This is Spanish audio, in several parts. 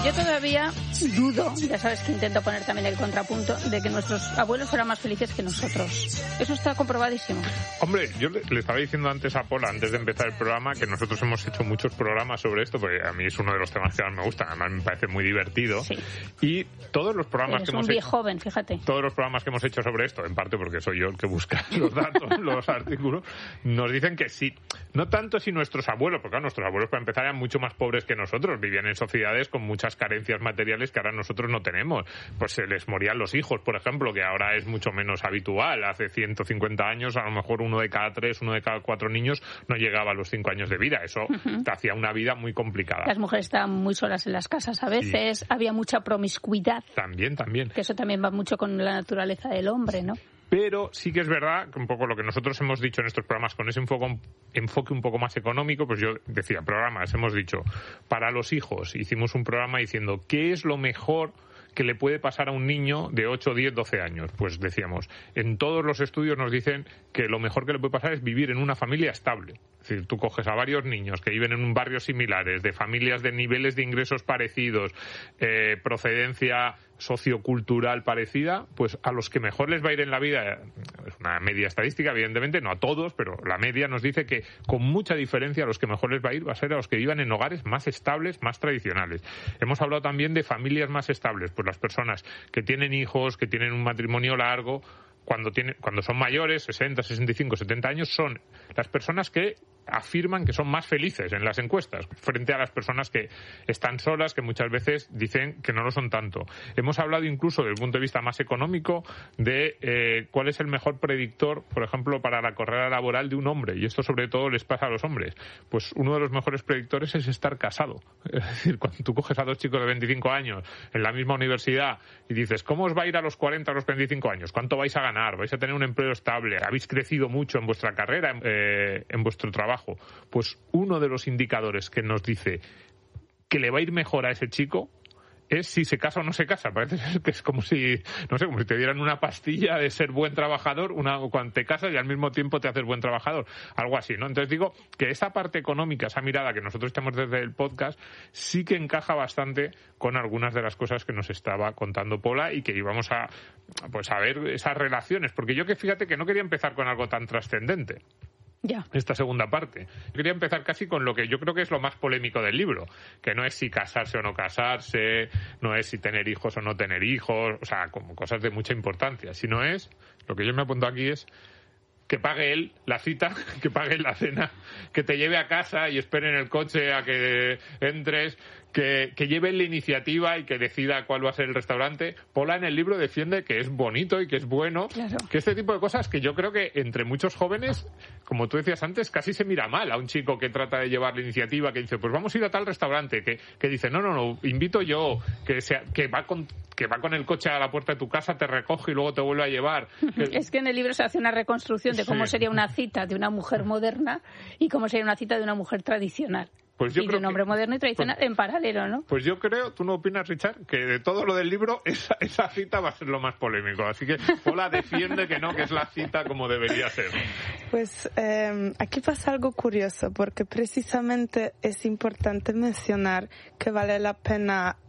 yo todavía dudo, ya sabes que intento poner también el contrapunto, de que nuestros abuelos fueran más felices que nosotros. Eso está comprobadísimo. Hombre, yo le estaba diciendo antes a Pola, antes de empezar el programa, que nosotros hemos hecho muchos programas sobre esto, porque a mí es uno de los temas que más me gustan, además me parece muy divertido. Sí. Y todos los programas que hemos hecho... joven, fíjate. Todos los programas que hemos hecho sobre esto, en parte porque soy yo el que busca los datos, los artículos, nos dicen que sí. No tanto si nuestros abuelos, porque claro, nuestros abuelos para empezar eran mucho más pobres que nosotros, vivían en sociedades con muchas carencias materiales que ahora nosotros no tenemos. Pues se les morían los hijos, por ejemplo, que ahora es mucho menos habitual. Hace 150 años, a lo mejor 1 de cada 3, 1 de cada 4 niños no llegaba a los 5 años de vida. Eso te hacía una vida muy complicada. Las mujeres estaban muy solas en las casas a veces, había mucha promiscuidad. También. Que eso también va mucho con la naturaleza del hombre, ¿no? Pero sí que es verdad que un poco lo que nosotros hemos dicho en estos programas con ese enfoque un poco más económico, pues yo decía, programas, hemos dicho, para los hijos, hicimos un programa diciendo ¿qué es lo mejor que le puede pasar a un niño de 8, 10, 12 años? Pues decíamos, en todos los estudios nos dicen que lo mejor que le puede pasar es vivir en una familia estable. Es decir, tú coges a varios niños que viven en barrios similares, de familias de niveles de ingresos parecidos, procedencia sociocultural parecida, pues a los que mejor les va a ir en la vida, es una media estadística, evidentemente, no a todos, pero la media nos dice que con mucha diferencia a los que mejor les va a ir va a ser a los que vivan en hogares más estables, más tradicionales. Hemos hablado también de familias más estables, pues las personas que tienen hijos, que tienen un matrimonio largo, cuando son mayores, 60, 65, 70 años, son las personas que afirman que son más felices en las encuestas frente a las personas que están solas, que muchas veces dicen que no lo son tanto. Hemos hablado incluso desde el punto de vista más económico de cuál es el mejor predictor, por ejemplo, para la carrera laboral de un hombre, y esto sobre todo les pasa a los hombres. Pues uno de los mejores predictores es estar casado. Es decir, cuando tú coges a 2 chicos de 25 años en la misma universidad y dices, ¿cómo os va a ir a los 40 o los 25 años? ¿Cuánto vais a ganar? ¿Vais a tener un empleo estable? ¿Habéis crecido mucho en vuestra carrera, en vuestro trabajo? Pues uno de los indicadores que nos dice que le va a ir mejor a ese chico es si se casa o no se casa. Parece ser que es como si, no sé, como si te dieran una pastilla de ser buen trabajador cuando te casas y al mismo tiempo te haces buen trabajador. Algo así, ¿no? Entonces digo que esa parte económica, esa mirada que nosotros tenemos desde el podcast, sí que encaja bastante con algunas de las cosas que nos estaba contando Pola y que íbamos a ver esas relaciones. Porque yo fíjate que no quería empezar con algo tan trascendente. Ya. Esta segunda parte. Yo quería empezar casi con lo que yo creo que es lo más polémico del libro, que no es si casarse o no casarse, no es si tener hijos o no tener hijos, o sea, como cosas de mucha importancia, sino es, lo que yo me apunto aquí es que pague él la cita, que pague la cena, que te lleve a casa y espere en el coche a que entres, que lleve la iniciativa y que decida cuál va a ser el restaurante. Pola en el libro defiende que es bonito y que es bueno, claro, que este tipo de cosas que yo creo que entre muchos jóvenes, como tú decías antes, casi se mira mal a un chico que trata de llevar la iniciativa, que dice, pues vamos a ir a tal restaurante, que dice, no, invito yo, que va con el coche a la puerta de tu casa, te recoge y luego te vuelve a llevar. Es que en el libro se hace una reconstrucción de cómo sería una cita de una mujer moderna y cómo sería una cita de una mujer tradicional. Pues yo y creo de un hombre moderno y tradicional en paralelo, ¿no? Pues yo creo, ¿tú no opinas, Richard? Que de todo lo del libro, esa cita va a ser lo más polémico. Así que Pola defiende que no, que es la cita como debería ser. Pues aquí pasa algo curioso, porque precisamente es importante mencionar que vale la pena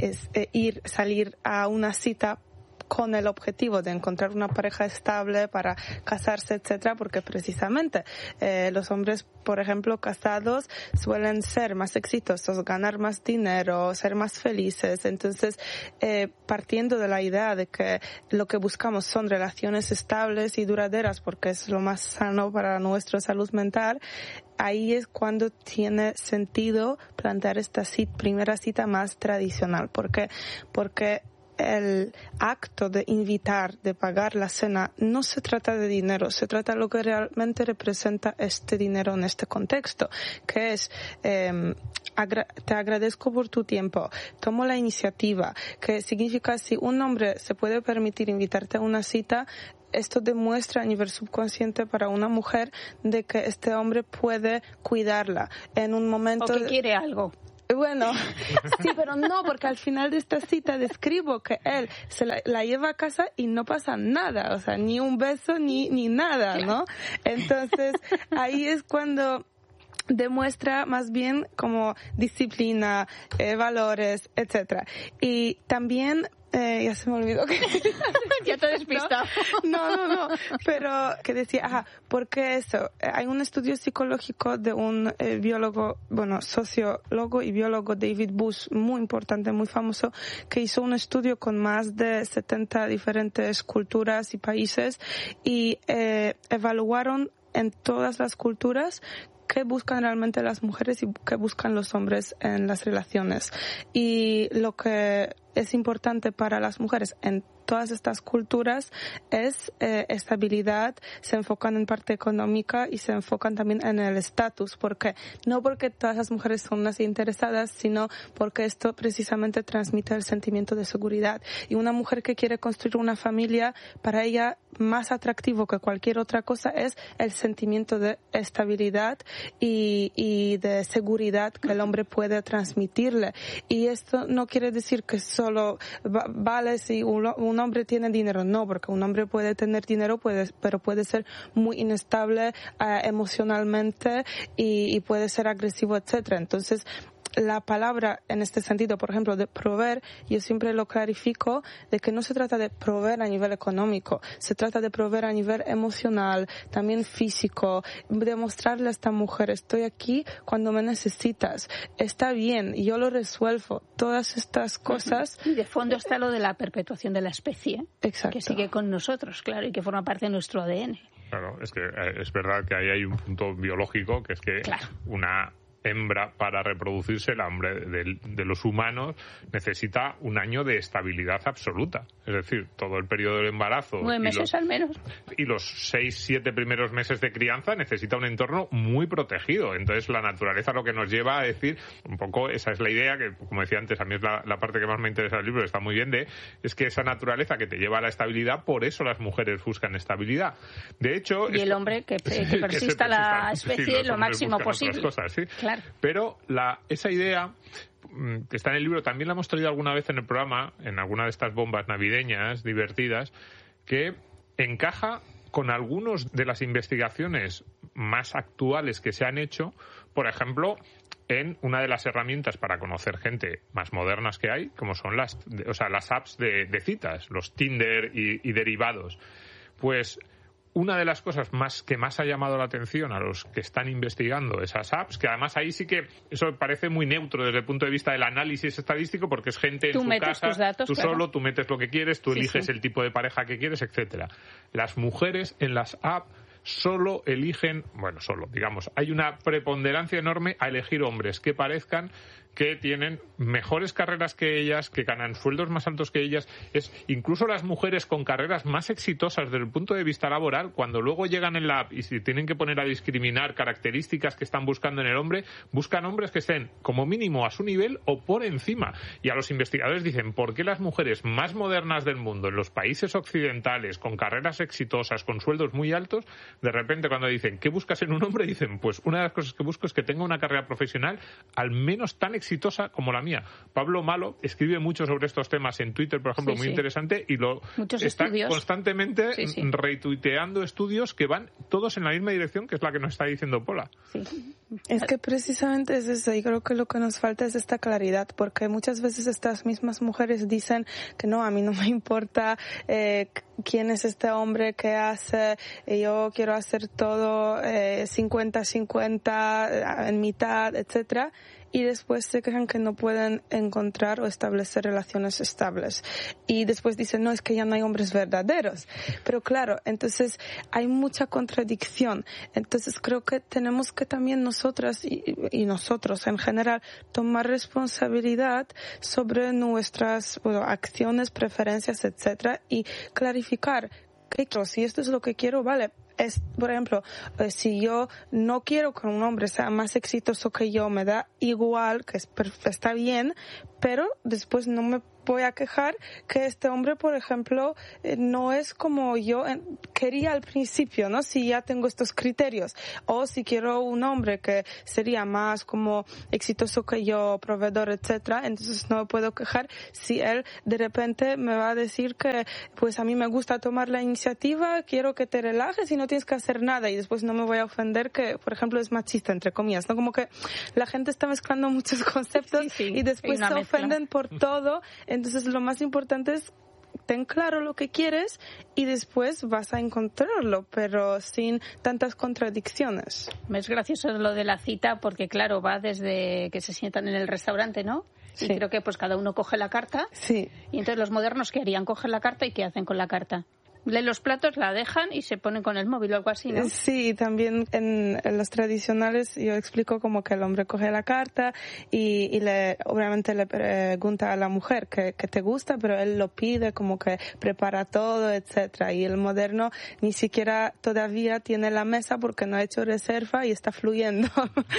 salir a una cita con el objetivo de encontrar una pareja estable para casarse, etcétera, porque precisamente los hombres, por ejemplo, casados suelen ser más exitosos, ganar más dinero, ser más felices. Entonces, partiendo de la idea de que lo que buscamos son relaciones estables y duraderas, porque es lo más sano para nuestra salud mental, ahí es cuando tiene sentido plantear esta primera cita más tradicional. Porque el acto de invitar, de pagar la cena, no se trata de dinero, se trata de lo que realmente representa este dinero en este contexto, que es te agradezco por tu tiempo, tomo la iniciativa, que significa si un hombre se puede permitir invitarte a una cita, esto demuestra a nivel subconsciente para una mujer de que este hombre puede cuidarla en un momento... O que quiere algo. Bueno, sí, pero no, porque al final de esta cita describo que él se la lleva a casa y no pasa nada, o sea, ni un beso ni nada, ¿no? Entonces, ahí es cuando demuestra más bien como disciplina, valores, etcétera. Y también ya se me olvidó que ya te he despistado. No, pero que decía, ¿por qué eso? Hay un estudio psicológico de un biólogo, sociólogo y biólogo, David Bush, muy importante, muy famoso, que hizo un estudio con más de 70 diferentes culturas y países y evaluaron en todas las culturas qué buscan realmente las mujeres y qué buscan los hombres en las relaciones. Y lo que es importante para las mujeres en todas estas culturas es estabilidad, se enfocan en parte económica y se enfocan también en el estatus, porque no porque todas las mujeres son unas interesadas, sino porque esto precisamente transmite el sentimiento de seguridad. Y una mujer que quiere construir una familia, para ella más atractivo que cualquier otra cosa es el sentimiento de estabilidad y de seguridad que el hombre puede transmitirle. Y esto no quiere decir que solo vale si un hombre tiene dinero, no, porque un hombre puede tener dinero, pero puede ser muy inestable emocionalmente y puede ser agresivo, etcétera. Entonces, la palabra en este sentido, por ejemplo, de proveer, yo siempre lo clarifico de que no se trata de proveer a nivel económico, se trata de proveer a nivel emocional, también físico, demostrarle a esta mujer, estoy aquí cuando me necesitas, está bien, yo lo resuelvo, todas estas cosas. Y de fondo está lo de la perpetuación de la especie, exacto, que sigue con nosotros, claro, y que forma parte de nuestro ADN. Claro, es que es verdad que ahí hay un punto biológico, que es que una hembra, para reproducirse, el hombre de los humanos, necesita un año de estabilidad absoluta. Es decir, todo el periodo del embarazo 9 meses al menos, y los 6-7 primeros meses de crianza necesita un entorno muy protegido. Entonces la naturaleza lo que nos lleva a decir, un poco esa es la idea, que como decía antes, a mí es la parte que más me interesa del libro, está muy bien, es que esa naturaleza que te lleva a la estabilidad, por eso las mujeres buscan estabilidad. De hecho, y el hombre que persista la especie lo máximo posible. Cosas, ¿sí? Claro. Pero esa idea que está en el libro, también la hemos traído alguna vez en el programa, en alguna de estas bombas navideñas divertidas, que encaja con algunas de las investigaciones más actuales que se han hecho, por ejemplo, en una de las herramientas para conocer gente más modernas que hay, como son las apps de citas, los Tinder y derivados. Pues una de las cosas que más ha llamado la atención a los que están investigando esas apps, que además ahí sí que eso parece muy neutro desde el punto de vista del análisis estadístico, porque es gente en su casa, tus datos, tú claro. solo, tú metes lo que quieres, tú eliges el tipo de pareja que quieres, etcétera. Las mujeres en las apps solo eligen, digamos, hay una preponderancia enorme a elegir hombres que parezcan que tienen mejores carreras que ellas, que ganan sueldos más altos que ellas. Incluso las mujeres con carreras más exitosas desde el punto de vista laboral, cuando luego llegan en la app y se tienen que poner a discriminar características que están buscando en el hombre, buscan hombres que estén como mínimo a su nivel o por encima. Y a los investigadores dicen, ¿por qué las mujeres más modernas del mundo, en los países occidentales, con carreras exitosas, con sueldos muy altos, de repente cuando dicen, ¿qué buscas en un hombre? Dicen, pues una de las cosas que busco es que tenga una carrera profesional al menos tan exitosa como la mía. Pablo Malo escribe mucho sobre estos temas en Twitter, por ejemplo, muy interesante, y está constantemente retuiteando estudios que van todos en la misma dirección, que es la que nos está diciendo Pola. Sí. Es que precisamente es eso, y creo que lo que nos falta es esta claridad, porque muchas veces estas mismas mujeres dicen que no, a mí no me importa quién es este hombre, qué hace, yo quiero hacer todo 50-50, en mitad, etcétera, y después se quejan que no pueden encontrar o establecer relaciones estables. Y después dicen, no, es que ya no hay hombres verdaderos. Pero claro, entonces hay mucha contradicción. Entonces creo que tenemos que también nosotras y nosotros en general tomar responsabilidad sobre nuestras acciones, preferencias, etcétera, y clarificar que si esto es lo que quiero, vale. Por ejemplo, si yo no quiero que un hombre sea más exitoso que yo, me da igual, que está bien, pero después no me voy a quejar que este hombre, por ejemplo, no es como yo quería al principio, ¿no? Si ya tengo estos criterios. O si quiero un hombre que sería más como exitoso que yo, proveedor, etcétera, entonces no me puedo quejar si él de repente me va a decir que pues a mí me gusta tomar la iniciativa, quiero que te relajes y no tienes que hacer nada, y después no me voy a ofender que, por ejemplo, es machista, entre comillas, ¿no? Como que la gente está mezclando muchos conceptos y después se ofenden por todo. Entonces lo más importante es ten claro lo que quieres y después vas a encontrarlo, pero sin tantas contradicciones. Es gracioso lo de la cita porque, claro, va desde que se sientan en el restaurante, ¿no? Sí. Y creo que pues cada uno coge la carta. Sí. Y entonces los modernos, ¿qué harían? Cogen la carta y ¿qué hacen con la carta? Leen los platos, la dejan y se ponen con el móvil o algo así, ¿no? Sí, también en los tradicionales yo explico como que el hombre coge la carta y obviamente le pregunta a la mujer que te gusta, pero él lo pide, como que prepara todo, etcétera. Y el moderno ni siquiera todavía tiene la mesa porque no ha hecho reserva y está fluyendo.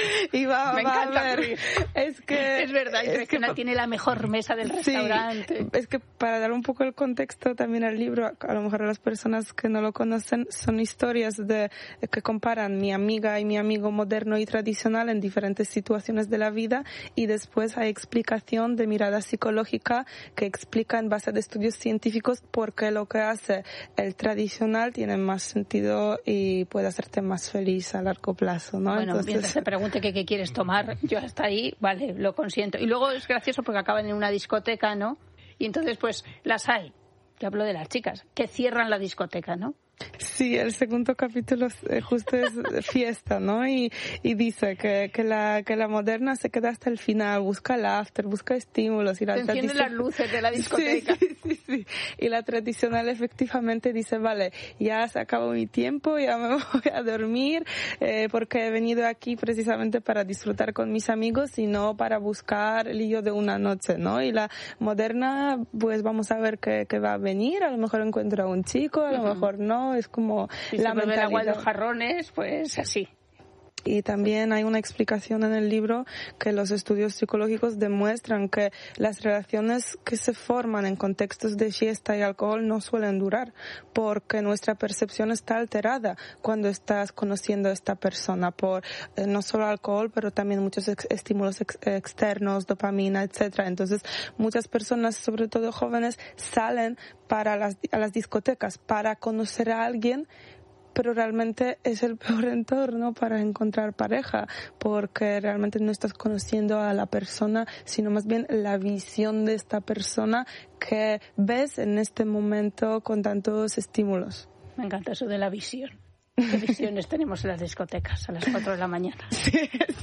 Y Me encanta a ver. Es verdad, tradicional tiene la mejor mesa del restaurante. Sí, es que para dar un poco el contexto también al libro, a lo mejor a las personas que no lo conocen, son historias que comparan mi amiga y mi amigo moderno y tradicional en diferentes situaciones de la vida, y después hay explicación de mirada psicológica que explica en base a estudios científicos por qué lo que hace el tradicional tiene más sentido y puede hacerte más feliz a largo plazo, ¿no? Bueno, mientras te pregunte qué quieres tomar, yo hasta ahí, vale, lo consiento. Y luego es gracioso porque acaban en una discoteca, ¿no? Y entonces pues las hay. Que hablo de las chicas, que cierran la discoteca, ¿no? Sí, el segundo capítulo justo es fiesta, ¿no? Y dice que la moderna se queda hasta el final, busca el after, busca estímulos. Y la enciende las luces de la discoteca. Sí. Y la tradicional efectivamente dice, vale, ya se acabó mi tiempo, ya me voy a dormir, porque he venido aquí precisamente para disfrutar con mis amigos y no para buscar el lío de una noche, ¿no? Y la moderna, pues vamos a ver qué va a venir, a lo mejor encuentro a un chico, a lo mejor no. Es como la mentalidad. El agua de los jarrones, pues así. Y también hay una explicación en el libro que los estudios psicológicos demuestran que las relaciones que se forman en contextos de fiesta y alcohol no suelen durar, porque nuestra percepción está alterada cuando estás conociendo a esta persona por no solo alcohol, pero también muchos estímulos externos, dopamina, etcétera. Entonces, muchas personas, sobre todo jóvenes, salen a las discotecas para conocer a alguien, pero realmente es el peor entorno para encontrar pareja, porque realmente no estás conociendo a la persona, sino más bien la visión de esta persona que ves en este momento con tantos estímulos. Me encanta eso de la visión. ¿Qué visiones tenemos en las discotecas a las 4 de la mañana? Sí.